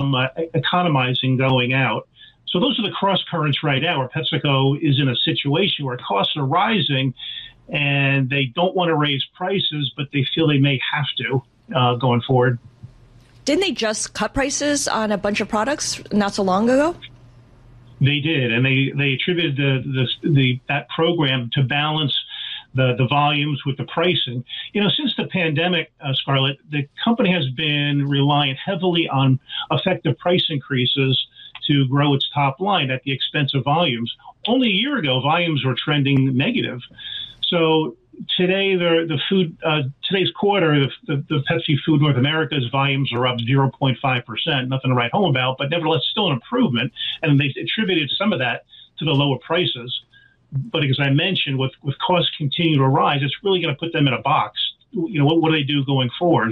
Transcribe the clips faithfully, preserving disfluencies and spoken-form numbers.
uh, economizing going out. So those are the cross currents right now, where PepsiCo is in a situation where costs are rising and they don't want to raise prices, but they feel they may have to uh, going forward. Didn't they just cut prices on a bunch of products not so long ago? They did, and they, they attributed the, the, the that program to balance the, the volumes with the pricing. You know, since the pandemic, uh, Scarlett, the company has been relying heavily on effective price increases to grow its top line at the expense of volumes. Only a year ago, volumes were trending negative. So today, the the food uh, today's quarter, the, the, the Pepsi Food North America's volumes are up zero point five percent. Nothing to write home about, but nevertheless, still an improvement. And they attributed some of that to the lower prices. But as I mentioned, with with costs continue to rise, it's really going to put them in a box. You know, what, what do they do going forward?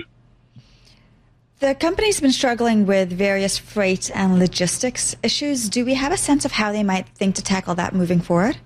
The company's been struggling with various freight and logistics issues. Do we have a sense of how they might think to tackle that moving forward?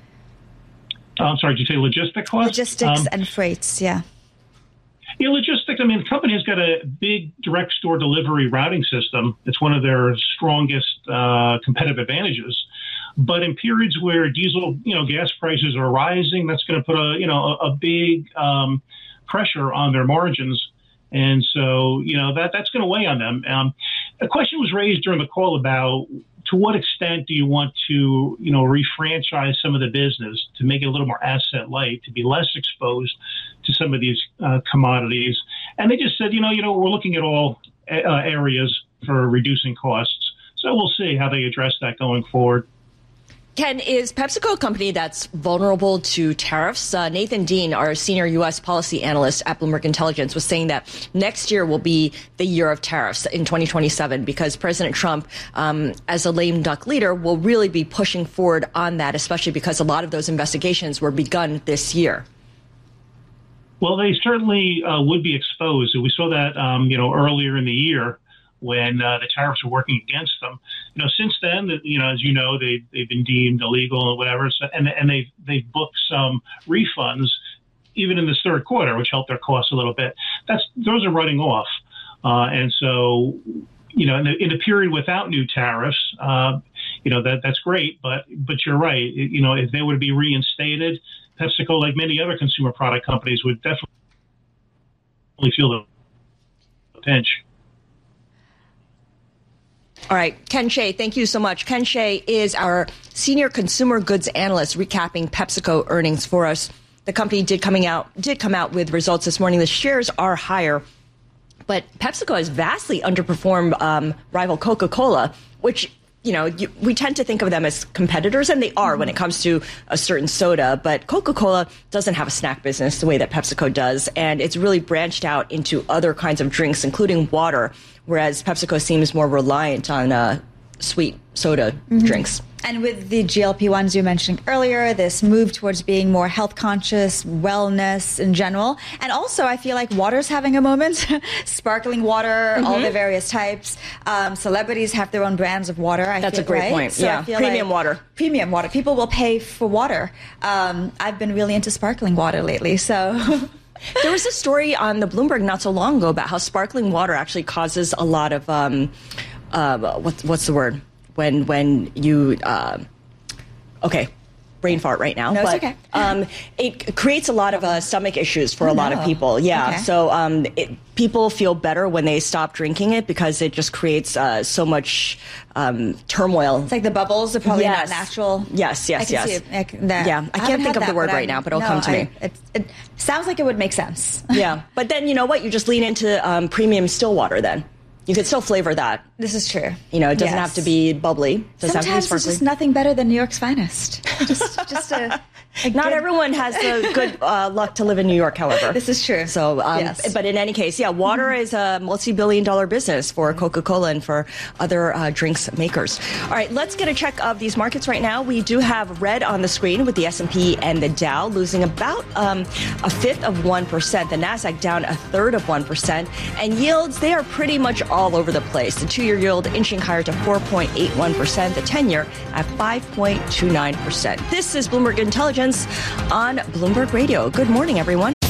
I'm sorry, did you say logistic costs? Logistics um, and freights, yeah. Yeah, logistics. I mean, the company has got a big direct store delivery routing system. It's one of their strongest uh, competitive advantages. But in periods where diesel, you know, gas prices are rising, that's going to put a, you know, a, a big um, pressure on their margins. And so, you know, that that's going to weigh on them. Um, a question was raised during the call about to what extent do you want to, you know, refranchise some of the business to make it a little more asset light, to be less exposed to some of these uh, commodities. And they just said, you know, you know, we're looking at all uh, areas for reducing costs. So we'll see how they address that going forward. Ken, is PepsiCo a company that's vulnerable to tariffs? Uh, Nathan Dean, our senior U S policy analyst at Bloomberg Intelligence, was saying that next year will be the year of tariffs in twenty twenty-seven because President Trump, um, as a lame duck leader, will really be pushing forward on that, especially because a lot of those investigations were begun this year. Well, they certainly uh, would be exposed. We saw that, um, you know, earlier in the year, when uh, the tariffs were working against them. You know, since then, you know, as you know, they, they've been deemed illegal or whatever, so, and, and they've, they've booked some refunds even in this third quarter, which helped their costs a little bit. That's Those are running off. Uh, and so, you know, in the, in a period without new tariffs, uh, you know, that that's great, but but you're right. You know, if they were to be reinstated, PepsiCo, like many other consumer product companies, would definitely feel the pinch. All right, Ken Shea, thank you so much. Ken Shea is our senior consumer goods analyst, recapping PepsiCo earnings for us. The company did coming out did come out with results this morning. The shares are higher, but PepsiCo has vastly underperformed um, rival Coca-Cola, which, you know, you, we tend to think of them as competitors, and they are when it comes to a certain soda. But Coca-Cola doesn't have a snack business the way that PepsiCo does, and it's really branched out into other kinds of drinks, including water, whereas PepsiCo seems more reliant on uh, sweet soda mm-hmm. drinks. And with the G L P ones you mentioned earlier, this move towards being more health conscious, wellness in general. And also, I feel like water's having a moment. Sparkling water, mm-hmm. all the various types. Um, celebrities have their own brands of water. I That's feel, a great right? point. So yeah, I feel premium like water. Premium water. People will pay for water. Um, I've been really into sparkling water lately, so... There was a story on the Bloomberg not so long ago about how sparkling water actually causes a lot of, um, uh, what's, what's the word? When when you, uh, okay, brain fart right now. No, but, it's okay. um, it creates a lot of uh, stomach issues for oh, a lot no. of people. Yeah, okay. so um, it, people feel better when they stop drinking it because it just creates uh, so much um, turmoil. It's like the bubbles are probably yes. not natural. Yes, yes, I can yes. See it, like that. Yeah, I, I can't think of that, the word right I'm, now, but it'll no, come to I, me. It, it sounds like it would make sense. Yeah, but then you know what? You just lean into um, premium still water then. You could still flavor that. This is true. You know, it doesn't yes. have to be bubbly. It doesn't Sometimes have to be there's sparkly. just nothing better than New York's finest. Just, just a, a Not good... everyone has the good uh, luck to live in New York, however. This is true. So, um, yes. But in any case, yeah, water mm-hmm. is a multi-billion dollar business for Coca-Cola and for other uh, drinks makers. All right, let's get a check of these markets right now. We do have red on the screen with the S and P and the Dow losing about um, a fifth of one percent. The Nasdaq down a third of one percent. And yields, they are pretty much all over the place. The two-year yield inching higher to four point eight one percent. The ten-year at five point two nine percent. This is Bloomberg Intelligence on Bloomberg Radio. Good morning, everyone.